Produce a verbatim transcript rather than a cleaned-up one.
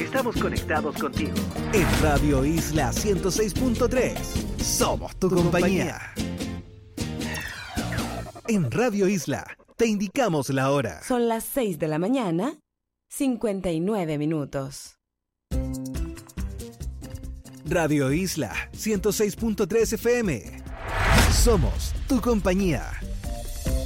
estamos conectados contigo. En Radio Isla ciento seis punto tres, somos tu, tu compañía. compañía. En Radio Isla, te indicamos la hora. Son las seis de la mañana, cincuenta y nueve minutos. Radio Isla ciento seis punto tres F M. Somos tu compañía.